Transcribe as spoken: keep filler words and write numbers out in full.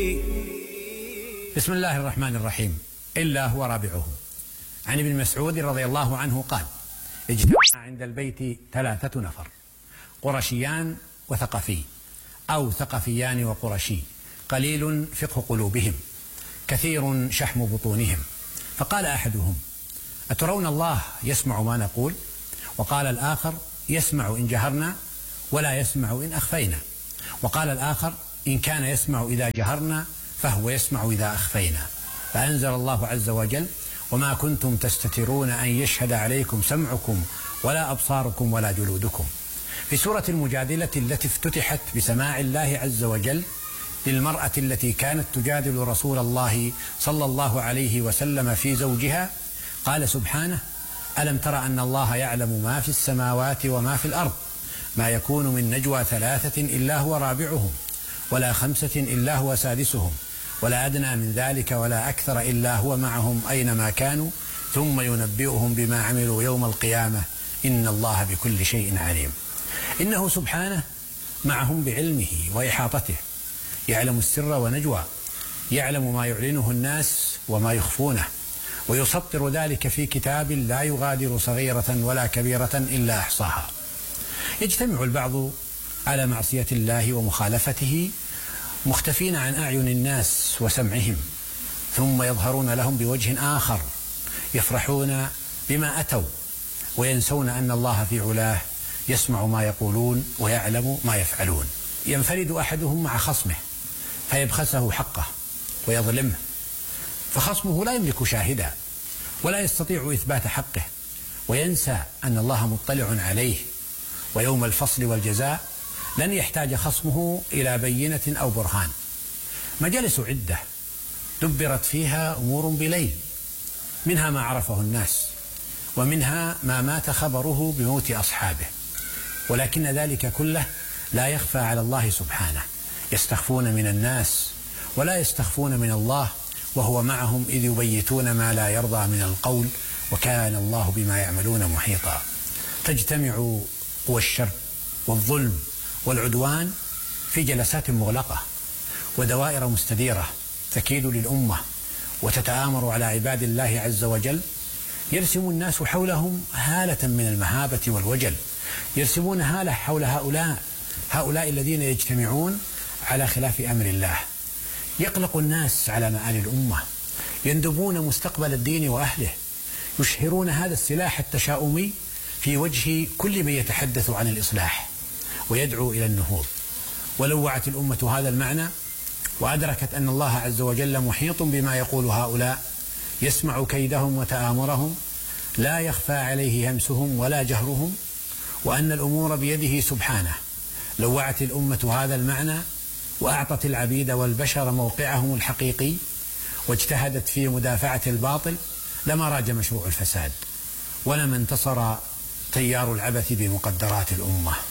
بسم الله الرحمن الرحيم. إلا هو رابعهم. عن ابن مسعود رضي الله عنه قال: اجتمع عند البيت ثلاثة نفر، قرشيان وثقفي، أو ثقفيان وقرشي، قليل فقه قلوبهم، كثير شحم بطونهم. فقال أحدهم: أترون الله يسمع ما نقول؟ وقال الآخر: يسمع إن جهرنا ولا يسمع إن أخفينا. وقال الآخر: إن كان يسمع إذا جهرنا فهو يسمع إذا أخفينا. فأنزل الله عز وجل: وما كنتم تستترون أن يشهد عليكم سمعكم ولا أبصاركم ولا جلودكم. في سورة المجادلة التي افتتحت بسماع الله عز وجل للمرأة التي كانت تجادل رسول الله صلى الله عليه وسلم في زوجها، قال سبحانه: ألم تر أن الله يعلم ما في السماوات وما في الأرض، ما يكون من نجوى ثلاثة إلا هو رابعهم، ولا خمسة إلا هو سادسهم، ولا أدنى من ذلك ولا أكثر إلا هو معهم أينما كانوا ثم ينبئهم بما عملوا يوم القيامة إن الله بكل شيء عليم. إنه سبحانه معهم بعلمه وإحاطته، يعلم السر ونجوى، يعلم ما يعلنه الناس وما يخفونه، ويسطر ذلك في كتاب لا يغادر صغيرة ولا كبيرة إلا أحصاها. يجتمع البعض على معصية الله ومخالفته مختفين عن أعين الناس وسمعهم، ثم يظهرون لهم بوجه آخر، يفرحون بما أتوا وينسون أن الله في علاه يسمع ما يقولون ويعلم ما يفعلون. ينفرد أحدهم مع خصمه فيبخسه حقه ويظلمه، فخصمه لا يملك شاهدا ولا يستطيع إثبات حقه، وينسى أن الله مطلع عليه، ويوم الفصل والجزاء لن يحتاج خصمه إلى بينة أو برهان. مجالس عدة دبرت فيها أمور بليل، منها ما عرفه الناس، ومنها ما مات خبره بموت أصحابه، ولكن ذلك كله لا يخفى على الله سبحانه. يستخفون من الناس ولا يستخفون من الله، وهو معهم إذ يبيتون ما لا يرضى من القول، وكان الله بما يعملون محيطا. تجتمع قوى الشر والظلم والعدوان في جلسات مغلقة ودوائر مستديرة تكيد للأمة وتتآمر على عباد الله عز وجل. يرسم الناس حولهم هالة من المهابة والوجل، يرسمون هالة حول هؤلاء هؤلاء الذين يجتمعون على خلاف أمر الله. يقلق الناس على مآل الأمة، يندبون مستقبل الدين وأهله، يشهرون هذا السلاح التشاؤمي في وجه كل من يتحدث عن الإصلاح ويدعو إلى النهوض. ولو وعت الأمة هذا المعنى وأدركت أن الله عز وجل محيط بما يقول هؤلاء، يسمع كيدهم وتآمرهم، لا يخفى عليه همسهم ولا جهرهم، وأن الأمور بيده سبحانه، لو وعت الأمة هذا المعنى وأعطت العبيد والبشر موقعهم الحقيقي واجتهدت في مدافعة الباطل، لما راج مشروع الفساد ولما انتصر تيار العبث بمقدرات الأمة.